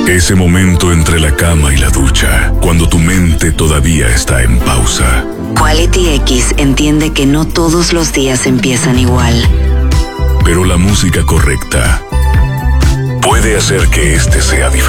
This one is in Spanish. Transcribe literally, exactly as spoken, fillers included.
Ese momento entre la cama y la ducha, cuando tu mente todavía está en pausa. Quality X entiende que no todos los días empiezan igual. Pero la música correcta puede hacer que este sea diferente.